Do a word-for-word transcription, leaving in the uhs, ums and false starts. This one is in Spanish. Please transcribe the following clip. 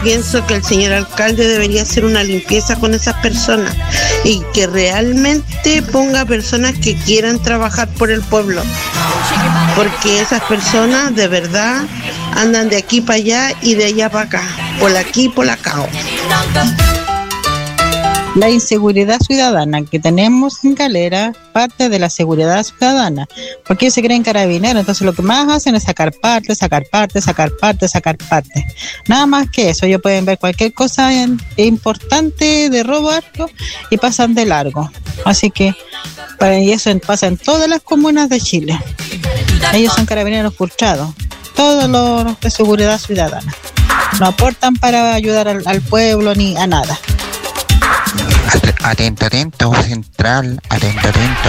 Pienso que el señor alcalde debería hacer una limpieza con esas personas y que realmente ponga personas que quieran trabajar por el pueblo, porque esas personas de verdad andan de aquí para allá y de allá para acá, por aquí y por acá. La inseguridad ciudadana que tenemos en Calera, parte de la seguridad ciudadana, porque ellos se creen carabineros, entonces lo que más hacen es sacar partes, sacar partes, sacar partes, sacar partes. Nada más que eso, ellos pueden ver cualquier cosa importante de robarlo y pasan de largo. Así que y eso pasa en todas las comunas de Chile. Ellos son carabineros frustrados, todos los de seguridad ciudadana. No aportan para ayudar al, al pueblo ni a nada. Atento, atento, central, atento, atento.